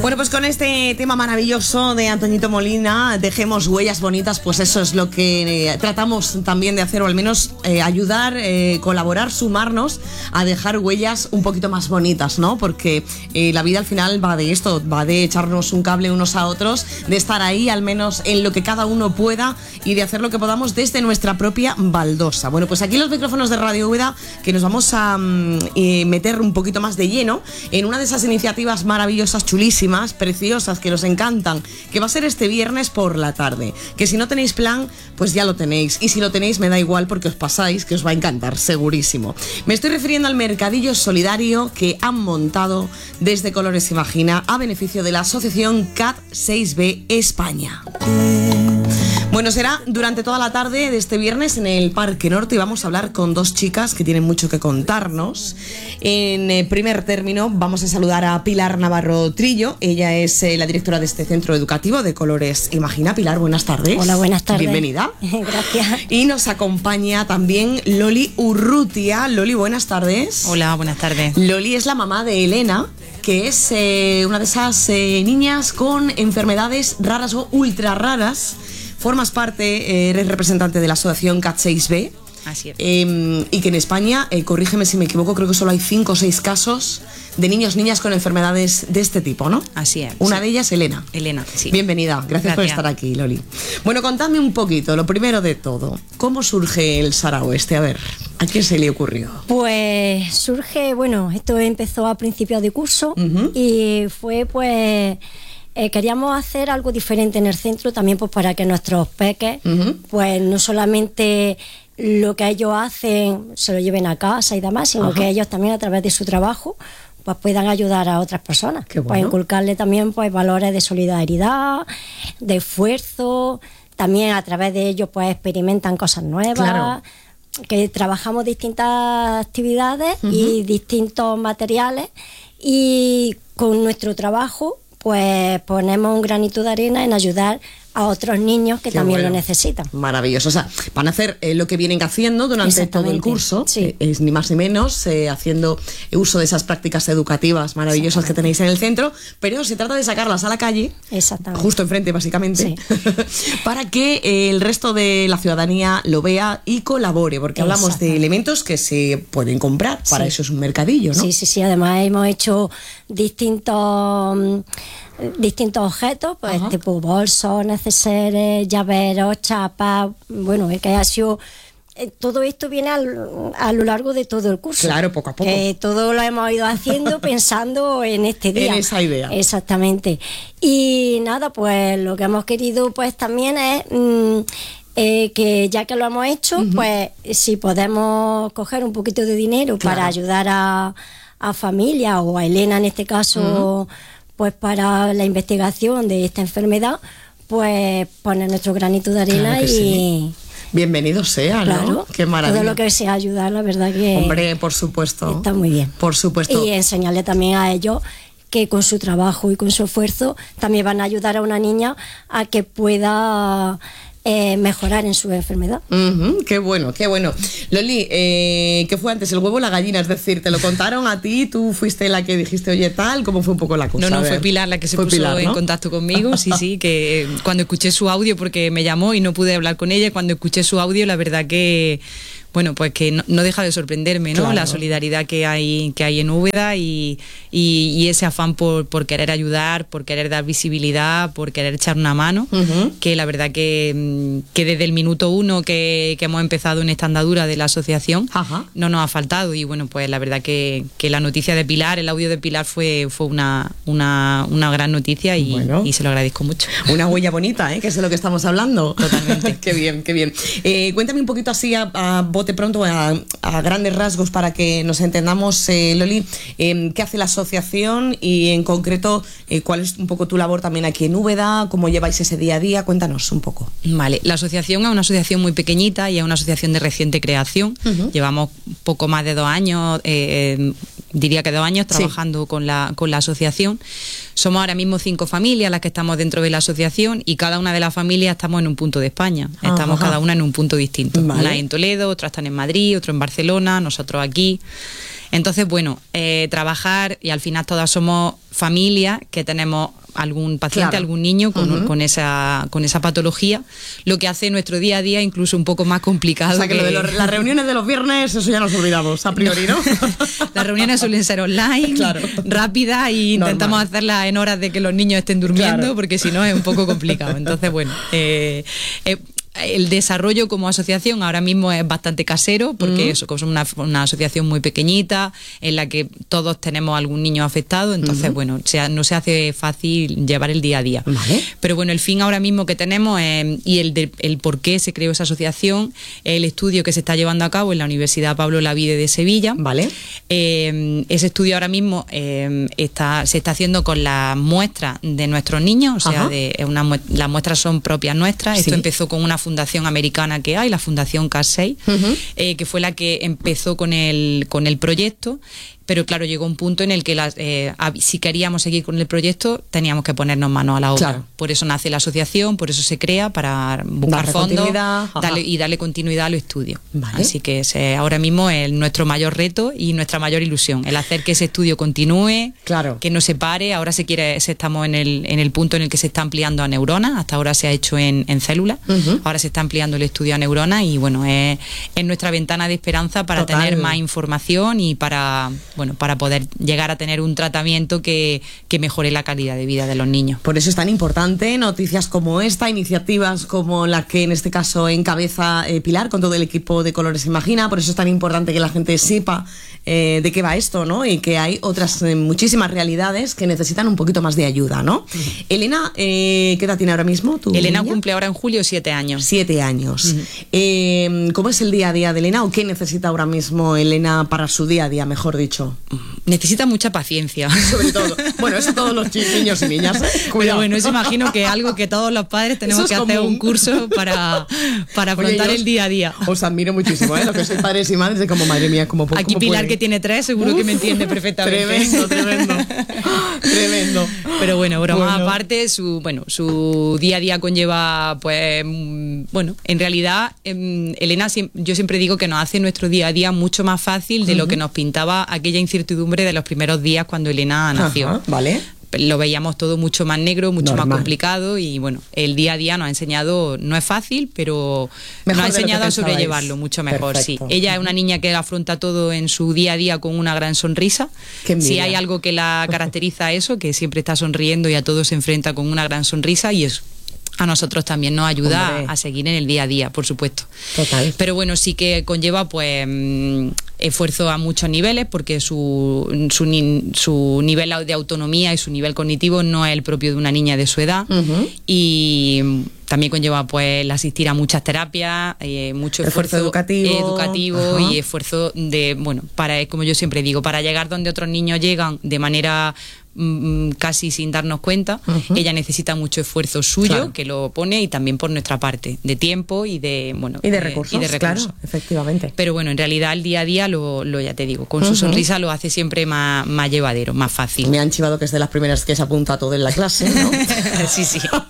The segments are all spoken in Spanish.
Bueno, pues con este tema maravilloso de Antoñito Molina, dejemos huellas bonitas, pues eso es lo que tratamos también de hacer, o al menos ayudar, colaborar, sumarnos a dejar huellas un poquito más bonitas, ¿no? Porque la vida al final va de esto, va de echarnos un cable unos a otros, de estar ahí al menos en lo que cada uno pueda y de hacer lo que podamos desde nuestra propia baldosa. Bueno, pues aquí los micrófonos de Radio Úbeda, que nos vamos a meter un poquito más de lleno en una de esas iniciativas maravillosas, chulísimas, preciosas, que nos encantan, que va a ser este viernes por la tarde. Que si no tenéis plan, pues ya lo tenéis. Y si lo tenéis, me da igual porque os pasáis, que os va a encantar, segurísimo. Me estoy refiriendo al mercadillo solidario que han montado desde Colores Imagina a beneficio de la asociación CAT 6B España. Bueno, será durante toda la tarde de este viernes en el Parque Norte y vamos a hablar con dos chicas que tienen mucho que contarnos. En primer término vamos a saludar a Pilar Navarro Trillo. Ella es la directora de este centro educativo de Colores Imagina. Pilar, buenas tardes. Hola, buenas tardes. Bienvenida. Gracias. Y nos acompaña también Loli Urrutia. Loli, buenas tardes. Hola, buenas tardes. Loli es la mamá de Elena, que es una de esas niñas con enfermedades raras o ultra raras. Formas parte, eres representante de la asociación CAT 6B. Así es. Y que en España, corrígeme si me equivoco, creo que solo hay 5 o 6 casos de niñas con enfermedades de este tipo, ¿no? Así es. Una de ellas, Elena. Elena, sí. Bienvenida, gracias por estar aquí, Loli. Bueno, contadme un poquito, lo primero de todo, ¿cómo surge el Sarao este? A ver, ¿a quién se le ocurrió? Pues surge, bueno, esto empezó a principios de curso y fue pues... queríamos hacer algo diferente en el centro también pues para que nuestros peques pues no solamente lo que ellos hacen se lo lleven a casa y demás, sino que ellos también a través de su trabajo pues puedan ayudar a otras personas. Qué bueno. Pues inculcarle también pues valores de solidaridad, de esfuerzo, también a través de ellos pues experimentan cosas nuevas. Claro. Que trabajamos distintas actividades y distintos materiales y con nuestro trabajo pues ponemos un granito de arena en ayudar a otros niños que también lo necesitan. Maravilloso. O sea, van a hacer lo que vienen haciendo durante todo el curso, es ni más ni menos, haciendo uso de esas prácticas educativas maravillosas que tenéis en el centro, pero se trata de sacarlas a la calle, justo enfrente básicamente, para que el resto de la ciudadanía lo vea y colabore, porque hablamos de elementos que se pueden comprar, para eso es un mercadillo, ¿no? Sí, además hemos hecho distintos objetos, pues tipo bolsos, neceseres, llaveros, chapas, bueno, es que ha sido... todo esto viene a lo largo de todo el curso. Claro, poco a poco. Que todo lo hemos ido haciendo pensando en este día. En esa idea. Exactamente. Y nada, pues lo que hemos querido pues también es... que ya que lo hemos hecho, pues si podemos coger un poquito de dinero para ayudar a familias o a Elena en este caso... pues para la investigación de esta enfermedad, pues poner nuestro granito de arena y... Sí. Bienvenido sea, ¿no? Claro, qué maravilla. Todo lo que sea ayudar, la verdad que... Hombre, por supuesto. Está muy bien. Por supuesto. Y enseñarle también a ellos que con su trabajo y con su esfuerzo también van a ayudar a una niña a que pueda... mejorar en su enfermedad. Qué bueno, qué bueno. Loli, ¿qué fue antes, el huevo o la gallina? Es decir, ¿te lo contaron a ti? ¿Tú fuiste la que dijiste, oye, tal? ¿Cómo fue un poco la cosa? No, fue Pilar la que se puso en contacto conmigo. Sí, que cuando escuché su audio, porque me llamó y no pude hablar con ella, cuando escuché su audio, la verdad que... Bueno, pues que no deja de sorprenderme, ¿no? Claro. La solidaridad que hay en Úbeda y ese afán por querer ayudar, por querer dar visibilidad, por querer echar una mano, que la verdad que desde el minuto 1 que hemos empezado en esta andadura de la asociación no nos ha faltado. Y bueno, pues la verdad que la noticia de Pilar, el audio de Pilar fue una gran noticia y se lo agradezco mucho. Una huella bonita, que es de lo que estamos hablando. Totalmente. Qué bien, qué bien. Cuéntame un poquito así a bote pronto, a grandes rasgos, para que nos entendamos, Loli, qué hace la asociación y en concreto cuál es un poco tu labor también aquí en Úbeda, cómo lleváis ese día a día. Cuéntanos un poco. Vale, la asociación es una asociación muy pequeñita y es una asociación de reciente creación. Llevamos poco más de 2 años, diría que 2 años trabajando con la asociación. Somos ahora mismo 5 familias las que estamos dentro de la asociación y cada una de las familias estamos en un punto de España. Estamos cada una en un punto distinto. Una en Toledo, otra están en Madrid, otro en Barcelona, nosotros aquí. Entonces, bueno, trabajar, y al final todas somos familias que tenemos algún paciente, algún niño con esa patología, lo que hace nuestro día a día incluso un poco más complicado. O sea, que lo de las reuniones de los viernes, eso ya nos olvidamos a priori, ¿no? Las reuniones suelen ser online, rápidas, y intentamos hacerlas en horas de que los niños estén durmiendo, porque si no es un poco complicado. Entonces, bueno, el desarrollo como asociación ahora mismo es bastante casero, porque somos una asociación muy pequeñita en la que todos tenemos algún niño afectado, entonces bueno, no se hace fácil llevar el día a día. Vale. Pero bueno, el fin ahora mismo que tenemos y el por qué se creó esa asociación, el estudio que se está llevando a cabo en la Universidad Pablo Olavide de Sevilla. Vale. Ese estudio ahora mismo se está haciendo con las muestras de nuestros niños, o sea, las muestras son propias nuestras. Esto empezó con una fundación americana que hay, la Fundación Casey, que fue la que empezó con el proyecto. Pero claro, llegó un punto en el que si queríamos seguir con el proyecto teníamos que ponernos manos a la obra. Claro. Por eso nace la asociación, por eso se crea, para buscar fondos y darle continuidad al estudio. Vale. Así que ahora mismo es nuestro mayor reto y nuestra mayor ilusión, el hacer que ese estudio continúe, que no se pare. Ahora estamos en el punto en el que se está ampliando a neuronas. Hasta ahora se ha hecho en células, ahora se está ampliando el estudio a neuronas, y bueno, es nuestra ventana de esperanza para tener más información y para poder llegar a tener un tratamiento que mejore la calidad de vida de los niños. Por eso es tan importante noticias como esta, iniciativas como la que en este caso encabeza Pilar con todo el equipo de Colores Imagina. Por eso es tan importante que la gente sepa de qué va esto, ¿no? Y que hay otras muchísimas realidades que necesitan un poquito más de ayuda, ¿no? Elena, ¿qué edad tiene ahora mismo tu Elena niña? Cumple ahora en julio 7 años. 7 años. ¿Cómo es el día a día de Elena, o qué necesita ahora mismo Elena para su día a día, mejor dicho? Necesita mucha paciencia. Sobre todo. Bueno, eso todos los niños y niñas. Pero bueno, eso imagino que es algo que todos los padres tenemos que hacer un curso para afrontar el día a día. Os admiro muchísimo, lo que sois padres y madres, de como, madre mía, como aquí Pilar, que tiene 3, seguro que me entiende perfectamente. Tremendo. Pero bueno, bromas aparte, su día a día conlleva, pues, bueno, en realidad, Elena, yo siempre digo que nos hace nuestro día a día mucho más fácil de lo que nos pintaba aquella incertidumbre de los primeros días cuando Elena nació. Vale. Lo veíamos todo mucho más negro, mucho más complicado, y bueno, el día a día nos ha enseñado, no es fácil, pero nos ha enseñado a sobrellevarlo mucho mejor. Perfecto. Sí. Ella es una niña que afronta todo en su día a día con una gran sonrisa. Si hay algo que la caracteriza, eso, que siempre está sonriendo y a todo se enfrenta con una gran sonrisa, y eso a nosotros también nos ayuda a seguir en el día a día, por supuesto. Total. Pero bueno, sí que conlleva, pues, esfuerzo a muchos niveles, porque su nivel de autonomía y su nivel cognitivo no es el propio de una niña de su edad. Y también conlleva, pues, el asistir a muchas terapias, mucho esfuerzo educativo y esfuerzo de, bueno, como yo siempre digo, para llegar donde otros niños llegan de manera casi sin darnos cuenta. Ella necesita mucho esfuerzo suyo, que lo pone, y también por nuestra parte, de tiempo y de recursos. Claro, efectivamente. Pero bueno, en realidad el día a día ya te digo, con su sonrisa lo hace siempre más llevadero, más fácil. Me han chivado que es de las primeras que se apunta a todo en la clase, ¿no? Sí.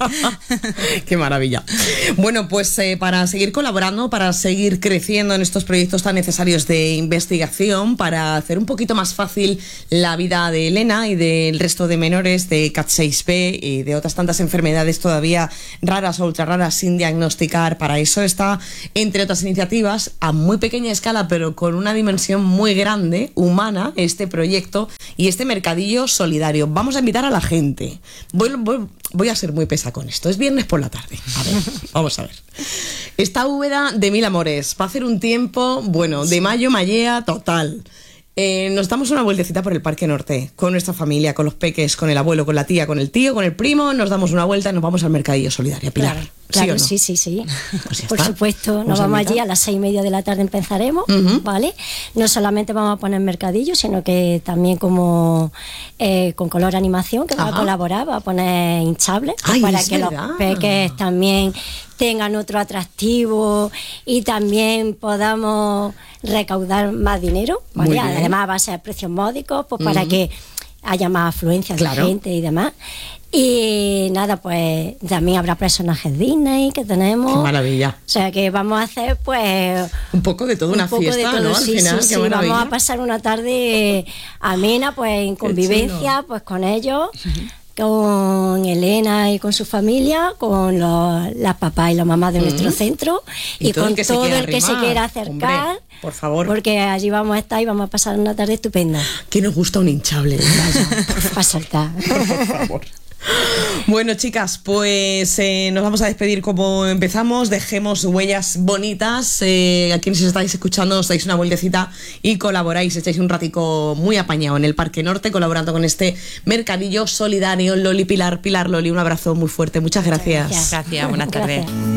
Qué maravilla. Bueno, pues para seguir colaborando, para seguir creciendo en estos proyectos tan necesarios de investigación, para hacer un poquito más fácil la vida de Elena y del resto de menores de CAT6B y de otras tantas enfermedades todavía raras o ultra raras sin diagnosticar, para eso está, entre otras iniciativas, a muy pequeña escala pero con una dimensión muy grande, humana, este proyecto y este mercadillo solidario. Vamos a invitar a la gente. Voy a ser muy pesa con esto. Es viernes por la tarde. A ver, vamos a ver. Está Úbeda de mil amores. Va a hacer un tiempo, bueno, de mayo mallea total. Nos damos una vueltecita por el Parque Norte con nuestra familia, con los peques, con el abuelo, con la tía, con el tío, con el primo. Nos damos una vuelta y nos vamos al mercadillo solidario. Pilar. Claro, ¿sí sí. Pues por supuesto, nos vamos allí a las 6:30 de la tarde, empezaremos, ¿vale? No solamente vamos a poner mercadillo, sino que también como con Color Animación, que va a colaborar, va a poner hinchables para que los peques también tengan otro atractivo y también podamos recaudar más dinero, ¿vale? Además va a ser a precios módicos, pues para que haya más afluencia de gente y demás. Y nada, pues también habrá personajes Disney que tenemos. ¡Qué maravilla! O sea que vamos a hacer pues un poco de todo, una fiesta, ¿no? Al final, sí, qué maravilla. vamos a pasar una tarde amena, pues en convivencia, pues con ellos, con Elena y con su familia, con las papás y las mamás de nuestro centro y con todo el que se quiera acercar. Hombre, por favor. Porque allí vamos a estar y vamos a pasar una tarde estupenda. Que nos gusta un hinchable, para saltar. Por favor. Bueno, chicas, pues nos vamos a despedir como empezamos. Dejemos huellas bonitas. A quienes estáis escuchando, os dais una vueltecita y colaboráis, echáis un ratico muy apañado en el Parque Norte, colaborando con este mercadillo solidario. Loli, Pilar, Loli, un abrazo muy fuerte. Muchas gracias. Gracias, buenas tardes. Gracias.